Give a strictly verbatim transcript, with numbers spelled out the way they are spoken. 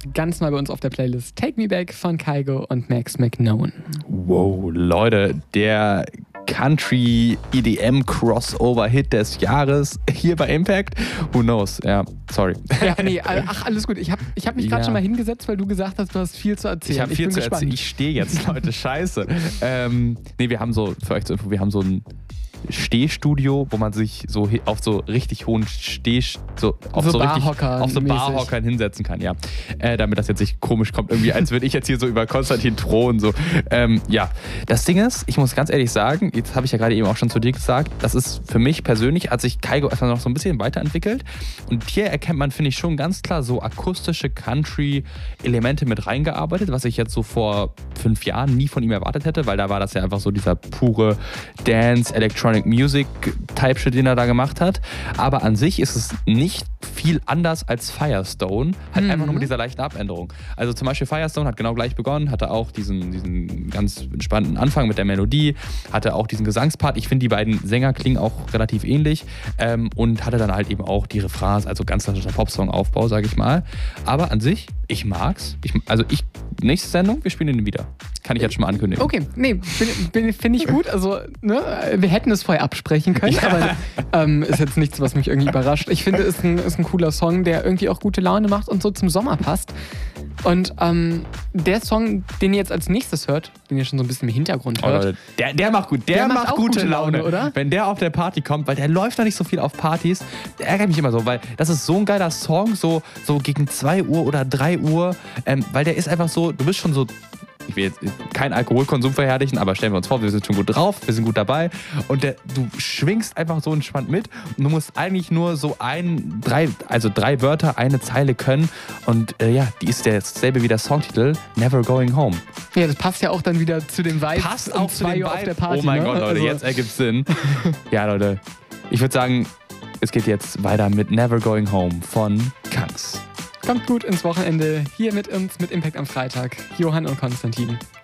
ganz neu bei uns auf der Playlist. Take Me Back von Kygo und Max McKnown. Wow, Leute, der Country-E D M-Crossover-Hit des Jahres hier bei Impact. Who knows? Ja, sorry. Ja, nee, ach, alles gut. Ich habe ich hab mich gerade ja. schon mal hingesetzt, weil du gesagt hast, du hast viel zu erzählen. Ich habe viel bin zu gespannt. erzählen. Ich stehe jetzt, Leute, scheiße. ähm, nee, wir haben so, für euch zur Info, wir haben so ein Stehstudio, wo man sich so auf so richtig hohen Steh, so auf so, so richtig auf so Barhockern hinsetzen kann, ja. Äh, damit das jetzt nicht komisch kommt, irgendwie, als würde ich jetzt hier so über Konstantin thronen, so. Ähm, ja, das Ding ist, ich muss ganz ehrlich sagen, jetzt habe ich ja gerade eben auch schon zu dir gesagt, das ist für mich persönlich, hat sich Kygo erstmal noch so ein bisschen weiterentwickelt und hier erkennt man, finde ich, schon ganz klar so akustische Country-Elemente mit reingearbeitet, was ich jetzt so vor fünf Jahren nie von ihm erwartet hätte, weil da war das ja einfach so dieser pure Dance, Electronic Music Type Shit, den er da gemacht hat. Aber an sich ist es nicht viel anders als Firestone. Halt mhm. einfach nur mit dieser leichten Abänderung. Also zum Beispiel Firestone hat genau gleich begonnen, hatte auch diesen, diesen ganz entspannten Anfang mit der Melodie, hatte auch diesen Gesangspart. Ich finde, die beiden Sänger klingen auch relativ ähnlich ähm, und hatte dann halt eben auch die Refrains, also ganz klassischer Popsong-Aufbau, sage ich mal. Aber an sich, ich mag's. Ich, also ich, nächste Sendung, wir spielen den wieder. Kann ich jetzt schon mal ankündigen. Okay, nee, finde ich gut. Also, ne, wir hätten es vorher absprechen können, ja. aber ähm, ist jetzt nichts, was mich irgendwie überrascht. Ich finde, es ist ein, ist ein cooler Song, der irgendwie auch gute Laune macht und so zum Sommer passt. Und ähm, der Song, den ihr jetzt als nächstes hört, den ihr schon so ein bisschen im Hintergrund hört. Oh, der, der macht gut, der, der macht, macht gute, gute Laune, Laune, oder? Wenn der auf der Party kommt, weil der läuft noch nicht so viel auf Partys, der ärgert mich immer so, weil das ist so ein geiler Song, so, so gegen zwei Uhr oder drei Uhr, ähm, weil der ist einfach so, du bist schon so, ich will jetzt keinen Alkoholkonsum verherrlichen, aber stellen wir uns vor, wir sind schon gut drauf, wir sind gut dabei und der, du schwingst einfach so entspannt mit und du musst eigentlich nur so ein, drei, also drei Wörter, eine Zeile können und äh, ja, die ist dasselbe wie der Songtitel, Never Going Home. Ja, das passt ja auch dann wieder zu dem Vibe. Passt auch zu dem Vibe auf der Party. Oh mein ne? Gott, Leute, also. Jetzt ergibt es Sinn. Ja, Leute, ich würde sagen, es geht jetzt weiter mit Never Going Home von Kangs. Kommt gut ins Wochenende hier mit uns, mit Impact am Freitag. Johann und Konstantin.